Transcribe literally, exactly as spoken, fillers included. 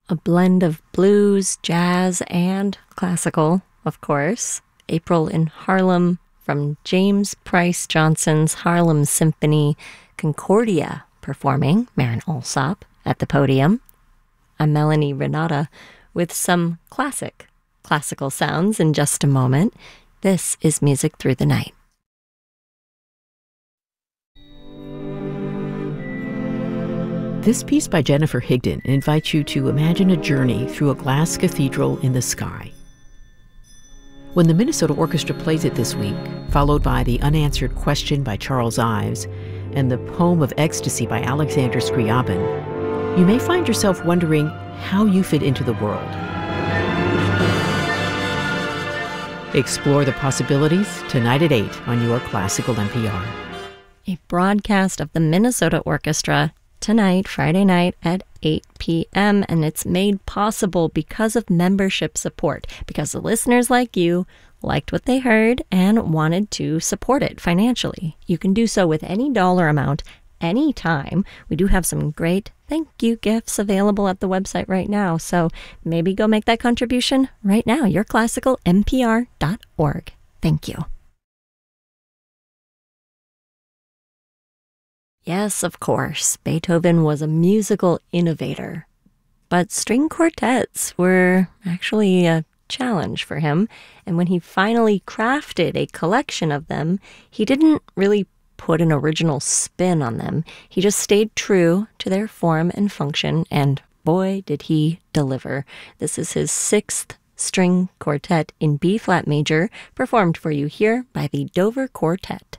A blend of blues, jazz, and classical, of course. April in Harlem from James Price Johnson's Harlem Symphony, Concordia performing Marin Alsop at the podium. I'm Melanie Renata with some classic, classical sounds in just a moment. This is Music Through the Night. This piece by Jennifer Higdon invites you to imagine a journey through a glass cathedral in the sky. When the Minnesota Orchestra plays it this week, followed by The Unanswered Question by Charles Ives and The Poem of Ecstasy by Alexander Scriabin, you may find yourself wondering how you fit into the world. Explore the possibilities tonight at eight on your Classical N P R. A broadcast of the Minnesota Orchestra tonight, Friday night at eight p.m., and it's made possible because of membership support, because the listeners like you liked what they heard and wanted to support it financially. You can do so with any dollar amount, anytime. We do have some great thank you gifts available at the website right now, so maybe go make that contribution right now. your classical n p r dot org. Thank you. Yes, of course, Beethoven was a musical innovator, but string quartets were actually a challenge for him, and when he finally crafted a collection of them, he didn't really put an original spin on them. He just stayed true to their form and function, and boy, did he deliver. This is his sixth string quartet in B-flat major, performed for you here by the Dover Quartet.